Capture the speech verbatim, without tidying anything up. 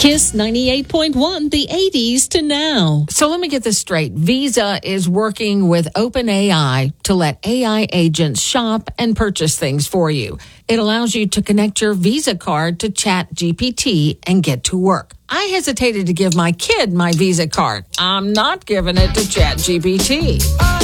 Kiss ninety-eight point one, the eighties to now. So let me get this straight. Visa is working with OpenAI to let A I agents shop and purchase things for you. It allows you to connect your Visa card to ChatGPT and get to work. I hesitated to give my kid my Visa card. I'm not giving it to ChatGPT.